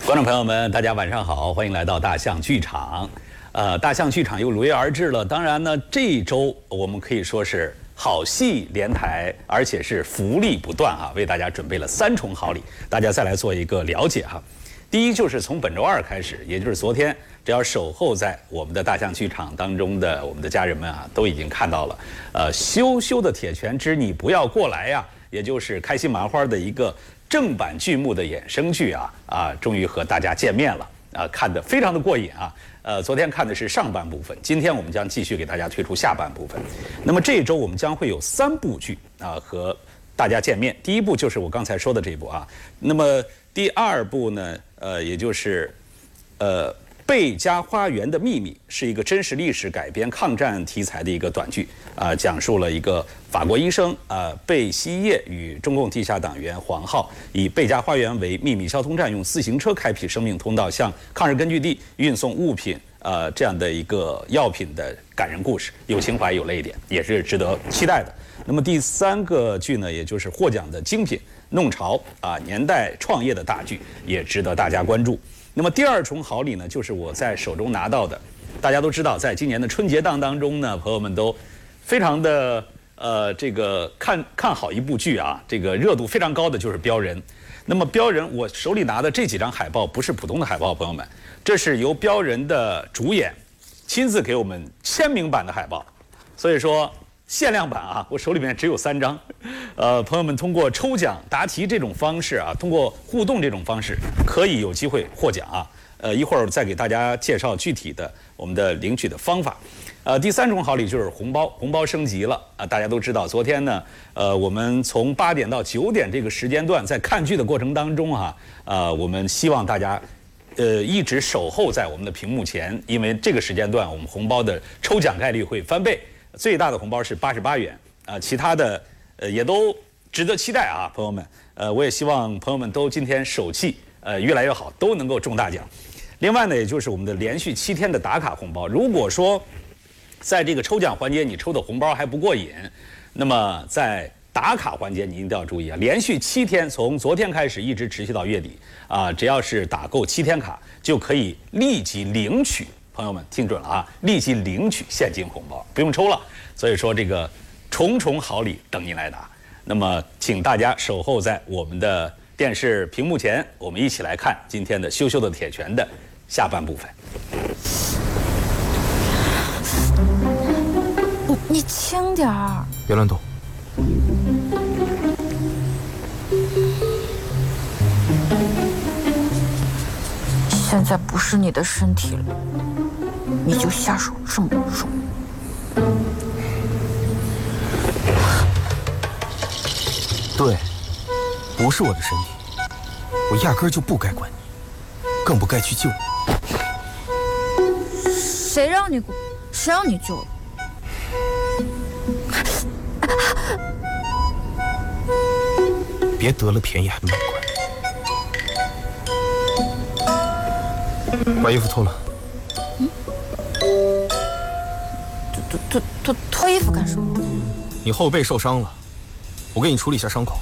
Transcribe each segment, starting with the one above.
观众朋友们，大家晚上好，欢迎来到大象剧场。大象剧场又如约而至了。当然呢，这一周我们可以说是好戏连台，而且是福利不断啊，为大家准备了3重好礼，大家再来做一个了解哈。第一就是从本周2开始，也就是昨天，只要守候在我们的大象剧场当中的我们的家人们啊，都已经看到了。羞羞的铁拳之你不要过来呀，也就是开心麻花的一个正版剧目的衍生剧啊，终于和大家见面了啊，看得非常的过瘾啊。昨天看的是上半部分，今天我们将继续给大家推出下半部分。那么这一周我们将会有3部剧啊和大家见面。第一部就是我刚才说的这一部啊，那么第2部呢，也就是贝加花园的秘密，是一个真实历史改编抗战题材的一个短剧啊，讲述了一个法国医生贝希叶与中共地下党员黄浩以贝加花园为秘密交通站，用自行车开辟生命通道，向抗日根据地运送物品这样的一个药品的感人故事，有情怀有泪点，也是值得期待的。那么第3个剧呢，也就是获奖的精品弄潮年代创业的大剧，也值得大家关注。那么第2重好礼呢，就是我在手中拿到的。大家都知道，在今年的春节档当中呢，朋友们都非常的这个看好一部剧啊，这个热度非常高的就是《标人》。那么《标人》，我手里拿的这几张海报不是普通的海报，朋友们，这是由《标人》的主演亲自给我们签名版的海报，所以说限量版啊，我手里面只有3张。朋友们通过抽奖答题这种方式啊，通过互动这种方式，可以有机会获奖啊。一会儿再给大家介绍具体的我们的领取的方法。第3重好礼就是红包升级了啊！大家都知道，昨天呢，我们从8点到9点这个时间段，在看剧的过程当中我们希望大家一直守候在我们的屏幕前，因为这个时间段我们红包的抽奖概率会翻倍，最大的红包是88元其他的也都值得期待啊，朋友们。我也希望朋友们都今天手气越来越好，都能够中大奖。另外呢，也就是我们的连续7天的打卡红包。如果说在这个抽奖环节你抽的红包还不过瘾，那么在打卡环节你一定要注意啊，连续7天，从昨天开始一直持续到月底啊，只要是打够7天卡，就可以立即领取。朋友们听准了啊，立即领取现金红包，不用抽了。所以说这个重重好礼等您来拿。那么请大家守候在我们的电视屏幕前，我们一起来看今天的羞羞的铁拳的下半部分。 你轻点儿， 别乱动。 现在不是你的身体了，你就下手这么重。 对，不是我的身体，我压根儿就不该管你，更不该去救你。 谁让你救了？ 别得了便宜还卖乖。把衣服脱了。 脱衣服干什么？ 你后背受伤了，我给你处理一下伤口。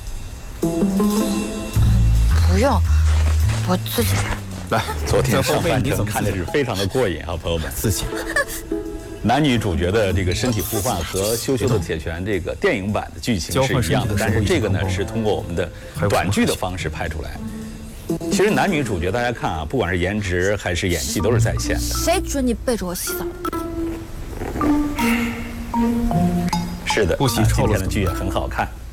不用，我自己来。 昨天上半程看的是非常的过瘾啊，朋友们。 自己。 男女主角的这个身体互换和《羞羞的铁拳》这个电影版的剧情是一样的，但是这个呢是通过我们的短剧的方式拍出来。其实男女主角大家看啊，不管是颜值还是演技都是在线的。 谁准你背着我洗澡？ 是的， 不洗臭了。 今天的剧也很好看。